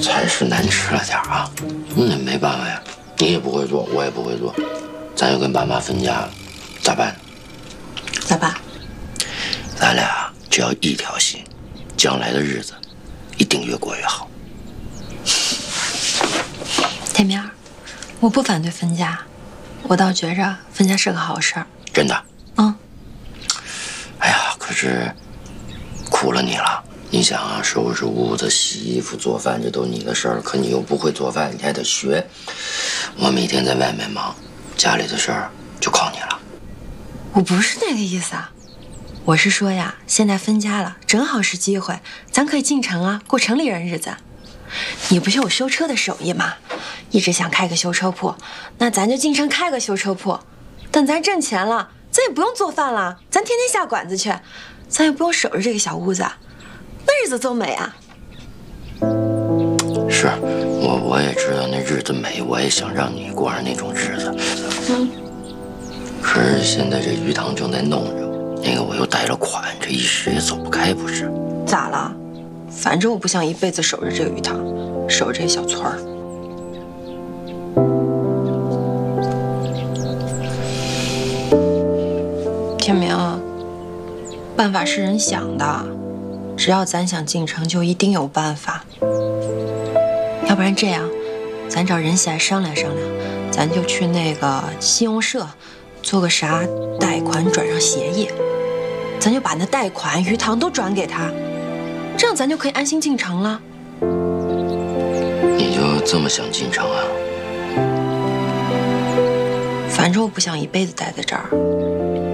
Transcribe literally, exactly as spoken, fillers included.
菜是难吃了点啊，那没办法呀，你也不会做，我也不会做，咱就跟爸妈分家，咋办？ 咋办？ 咱俩只要一条心，将来的日子一定越过越好。 天明儿，我不反对分家，我倒觉着分家是个好事儿。 真的？ 嗯。 哎呀，可是苦了你了。你想啊，收拾屋子、洗衣服、做饭，这都你的事儿，可你又不会做饭，你还得学。我每天在外面忙，家里的事儿就靠你了。 我不是那个意思啊，我是说呀，现在分家了，正好是机会，咱可以进城啊，过城里人日子。你不是有修车的手艺吗？一直想开个修车铺，那咱就进城开个修车铺。等咱挣钱了，咱也不用做饭了，咱天天下馆子去，咱也不用守着这个小屋子，那日子多美啊！ 是我我也知道那日子美，我也想让你过上那种日子。嗯。可是现在这鱼塘正在弄着，那个我又贷了款，这一时也走不开，不是？ 咋了？反正我不想一辈子守着这个鱼塘，守着这个小村儿。天明，办法是人想的，只要咱想进城，就一定有办法。要不然这样，咱找人来商量商量，咱就去那个信用社做个啥贷款转让协议，咱就把那贷款、鱼塘都转给他。这样咱就可以安心进城了。 你就这么想进城啊？ 反正我不想一辈子待在这儿。